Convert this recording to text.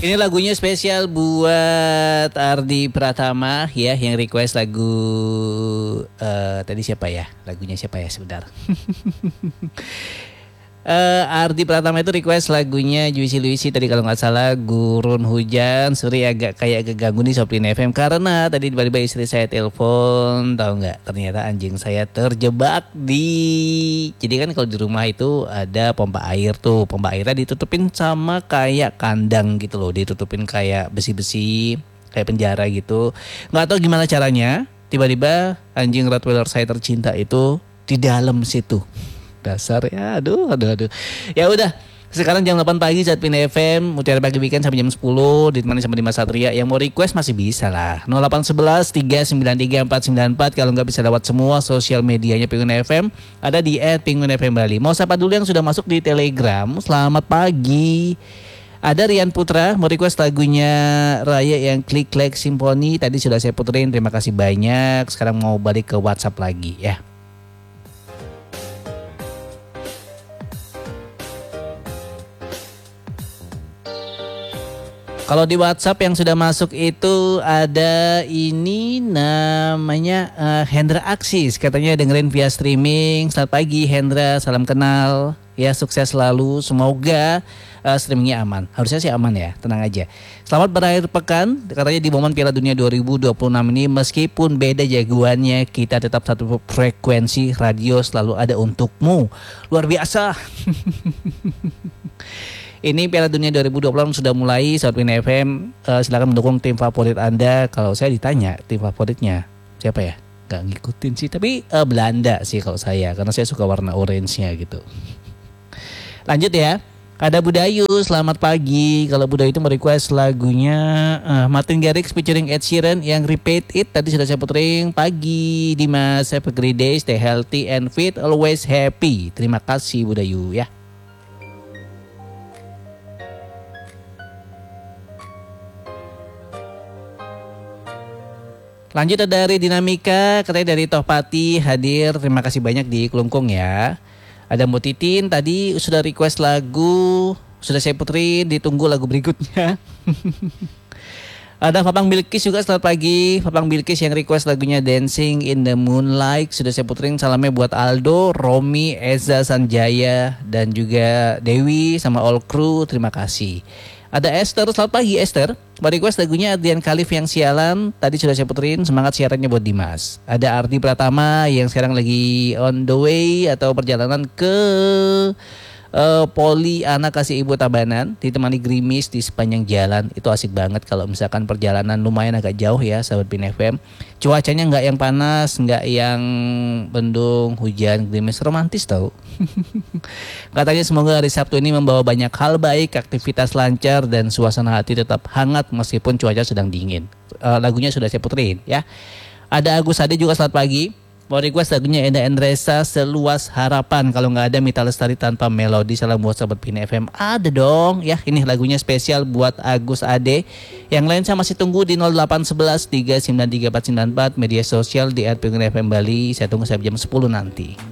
Ini lagunya spesial buat Ardi Pratama ya, yang request lagu tadi siapa ya? Lagunya siapa ya sebentar. Ardi Pratama itu request lagunya Juicy Luicy tadi kalau nggak salah, Gurun Hujan. Sorry agak kayak keganggu nih Soplin FM karena tadi tiba-tiba istri saya telepon, tahu nggak? Ternyata anjing saya terjebak jadi kan kalau di rumah itu ada pompa air tuh, pompa airnya ditutupin sama kayak kandang gitu loh, ditutupin kayak besi-besi kayak penjara gitu. Nggak tahu gimana caranya, tiba-tiba anjing Rottweiler saya tercinta itu di dalam situ. Dasar ya, aduh. Ya udah, sekarang jam 8 pagi Zatpin FM, Mutiara Pagi Weekend sampai jam 10 ditemani sama Dimas Satria. Yang mau request masih bisa lah, 0811 393 494. Kalau nggak bisa lewat semua sosial medianya Penguin FM, ada di @penguinfm Bali. Mau sapa dulu yang sudah masuk di Telegram, selamat pagi. Ada Rian Putra mau request lagunya Raya yang Klik Klik Simponi. Tadi sudah saya puterin, terima kasih banyak. Sekarang mau balik ke WhatsApp lagi ya. Kalau di WhatsApp yang sudah masuk itu ada ini namanya Hendra Aksis, katanya dengerin via streaming. Selamat pagi Hendra, salam kenal ya, sukses selalu, semoga streamingnya aman. Harusnya sih aman ya, tenang aja. Selamat berakhir pekan, katanya di momen Piala Dunia 2026 ini meskipun beda jagoannya, kita tetap satu frekuensi radio, selalu ada untukmu. Luar biasa. Ini Piala Dunia 2026 sudah mulai, Zatpin FM silakan mendukung tim favorit Anda. Kalau saya ditanya tim favoritnya siapa ya? Gak ngikutin sih, tapi Belanda sih kalau saya, karena saya suka warna orange-nya gitu. Lanjut ya. Ada Budayu, selamat pagi. Kalau Budayu itu merequest lagunya Martin Garrix featuring Ed Sheeran yang Repeat It. Tadi sudah saya puterin. Pagi Dimas, have a great day, stay healthy and fit, always happy. Terima kasih Budayu ya. Lanjut dari Dinamika, katanya dari Tohpati hadir, terima kasih banyak di Kelungkung ya. Ada Mbak Titin tadi sudah request lagu, sudah saya puterin, ditunggu lagu berikutnya. Ada Papang Bilkis juga, selamat pagi. Papang Bilkis yang request lagunya Dancing in the Moonlight, sudah saya puterin. Salamnya buat Aldo, Romi, Eza Sanjaya, dan juga Dewi sama all crew, terima kasih. Ada Esther, selamat pagi Esther. Request lagunya Adrian Khalif yang Sialan. Tadi sudah saya puterin, semangat siarannya buat Dimas. Ada Ardi Pratama yang sekarang lagi on the way atau perjalanan ke Poli Anak Kasih Ibu Tabanan, ditemani gerimis di sepanjang jalan. Itu asik banget kalau misalkan perjalanan lumayan agak jauh ya sahabat Pin FM. Cuacanya nggak yang panas, nggak yang bendung, hujan, gerimis, romantis tau. Katanya semoga hari Sabtu ini membawa banyak hal baik, aktivitas lancar dan suasana hati tetap hangat meskipun cuaca sedang dingin. Lagunya sudah saya puterin ya. Ada Agus Ade juga, selamat pagi. Mau request lagunya Enda Endresa Seluas Harapan. Kalau nggak ada Mita Lestari Tanpa Melodi. Salam buat sahabat Pin FM. Ada dong ya, ini lagunya spesial buat Agus Ade. Yang lain saya masih tunggu di 0811 393 494, media sosial di @penguin FM Bali. Saya tunggu sampai jam 10 nanti.